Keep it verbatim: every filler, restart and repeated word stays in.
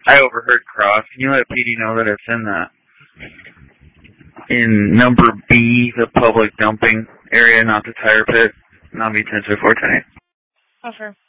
I overheard Cross. Can you let P D know that it's in the in number B, the public dumping area, not the tire pit? And I'll be ten four ten eight. Offer.